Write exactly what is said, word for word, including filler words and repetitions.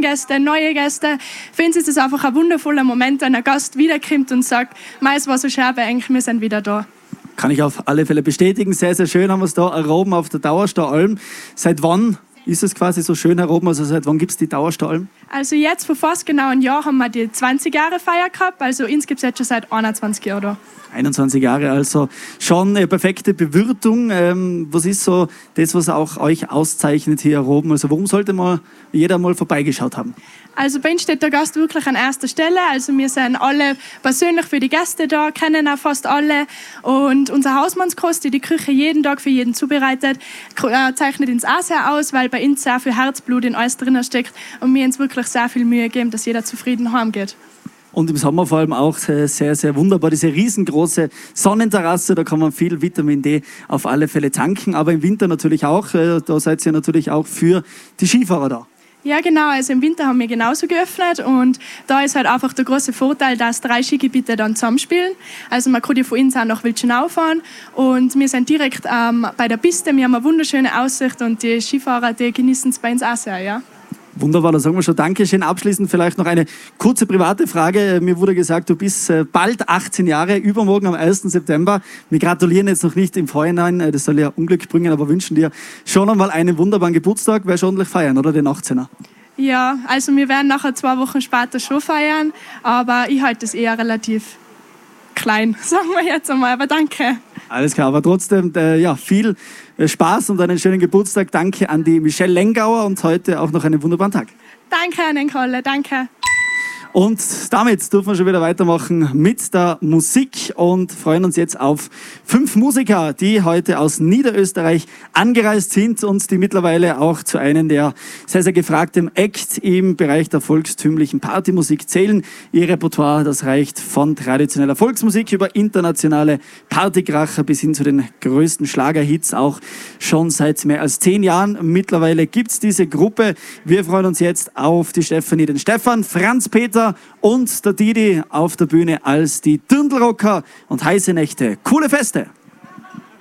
Stammgäste, neue Gäste. Für uns ist es einfach ein wundervoller Moment, wenn ein Gast wiederkommt und sagt, es war so schön, aber eigentlich wir sind wieder da. Kann ich auf alle Fälle bestätigen. Sehr, sehr schön haben wir es da erhoben auf der Dauerstaualm. Seit wann ist es quasi so schön erhoben? Also seit wann gibt es die Dauerstaualm? Also jetzt vor fast genau einem Jahr haben wir die zwanzig Jahre Feier gehabt. Also uns gibt es jetzt schon seit einundzwanzig Jahren da. einundzwanzig Jahre, also schon eine perfekte Bewirtung. Ähm, was ist so das, was auch euch auszeichnet hier oben? Also warum sollte mal jeder mal vorbeigeschaut haben? Also bei uns steht der Gast wirklich an erster Stelle. Also wir sind alle persönlich für die Gäste da, kennen auch fast alle. Und unser Hausmannskost, die die Küche jeden Tag für jeden zubereitet, zeichnet uns auch sehr aus, weil bei uns sehr viel Herzblut in alles drin steckt und wir uns wirklich sehr viel Mühe geben, dass jeder zufrieden heimgeht. Und im Sommer vor allem auch sehr, sehr wunderbar, diese riesengroße Sonnenterrasse, da kann man viel Vitamin D auf alle Fälle tanken, aber im Winter natürlich auch, da seid ihr natürlich auch für die Skifahrer da. Ja genau, also im Winter haben wir genauso geöffnet und da ist halt einfach der große Vorteil, dass drei Skigebiete dann zusammenspielen. Also man kann ja von uns auch nach Wildschönau fahren und wir sind direkt ähm, bei der Piste, wir haben eine wunderschöne Aussicht und die Skifahrer, die genießen es bei uns auch sehr, ja. Wunderbar, da sagen wir schon Dankeschön. Abschließend vielleicht noch eine kurze private Frage. Mir wurde gesagt, du bist bald achtzehn Jahre, übermorgen am ersten September. Wir gratulieren jetzt noch nicht im Vorhinein, das soll ja Unglück bringen, aber wünschen dir schon einmal einen wunderbaren Geburtstag. Wirst du ordentlich feiern, oder den achtzehner? Ja, also wir werden nachher zwei Wochen später schon feiern, aber ich halte es eher relativ klein, sagen wir jetzt einmal, aber danke. Alles klar, aber trotzdem äh, ja, viel Spaß und einen schönen Geburtstag. Danke an die Michelle Lengauer und heute auch noch einen wunderbaren Tag. Danke an den Kalle, danke. Und damit dürfen wir schon wieder weitermachen mit der Musik und freuen uns jetzt auf fünf Musiker, die heute aus Niederösterreich angereist sind und die mittlerweile auch zu einem der sehr, sehr gefragten Act im Bereich der volkstümlichen Partymusik zählen. Ihr Repertoire, das reicht von traditioneller Volksmusik über internationale Partykracher bis hin zu den größten Schlagerhits, auch schon seit mehr als zehn Jahren. Mittlerweile gibt es diese Gruppe. Wir freuen uns jetzt auf die Stefanie, den Stefan, Franz Peter und der Didi auf der Bühne als die Dirndlrocker und heiße Nächte. Coole Feste!